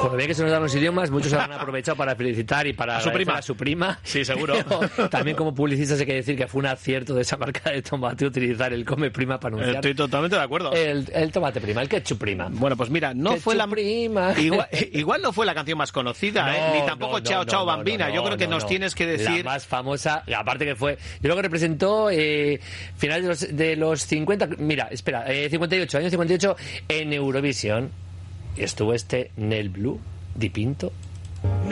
Como ve que se nos dan los idiomas, muchos han aprovechado para felicitar y para a su prima. Sí, seguro. Pero también como publicistas hay que decir que fue un acierto de esa marca de tomate utilizar el come prima para anunciar. Estoy totalmente de acuerdo. El tomate prima, el ketchup prima. Bueno, pues mira, no ketchup fue la prima. Igual no fue la canción más conocida, No, ni tampoco Chao Chao Bambina. Yo creo que nos tienes que decir la más famosa, y aparte que fue, yo creo que representó finales de los 50, mira, espera, 58, años 58 en Eurovisión. Estuvo Nel Blu Di Pinto.